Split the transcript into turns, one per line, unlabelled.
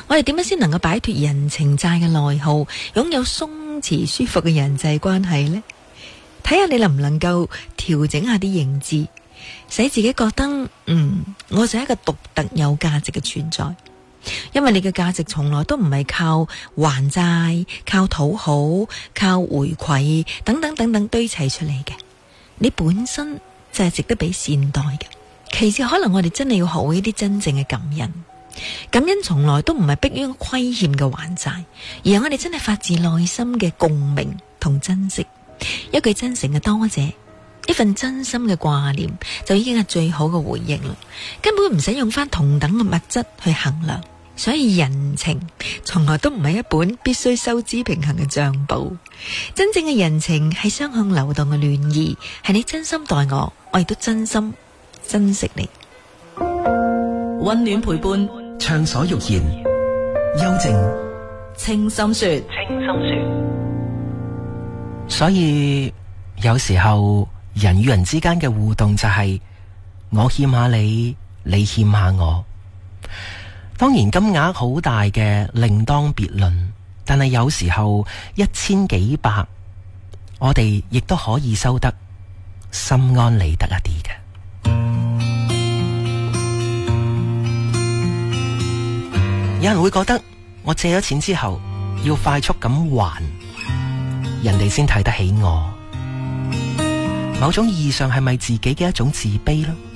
我哋點樣先能夠擺脫人情債嘅內耗，擁有鬆弛舒服嘅人際關係呢？睇下你能唔能夠調整下啲認知，使自己覺得我就係一個獨特有價值嘅存在。因為你嘅價值從來都唔係靠還債、靠討好、靠回饋等等等等堆砌出嚟嘅，你本身就係值得被善待嘅。其次，可能我哋真係要學會一啲真正嘅感恩。感恩從來都唔係迫於虧欠嘅還債，而係我哋真係發自內心嘅共鳴同珍惜。一句真誠嘅多謝，一份真心嘅掛念，就已經係最好嘅回應啦。根本唔使用翻同等嘅物質去衡量。所以人情從來都唔係一本必須收支平衡嘅賬簿。真正嘅人情係雙向流動嘅聯誼，係你真心待我，我亦都真心珍惜你。
溫暖陪伴，
暢所欲言，幽靜
清心說。
所以有時候人與人之間嘅互動就係我欠下你，你欠下我。當然金額好大嘅另當別論，但係有時候1000幾百，我哋亦都可以收得心安理得一啲嘅。有人會覺得我借咗錢之後要快速咁還，人哋先睇得起我。某種意義上係咪自己嘅一種自卑呢？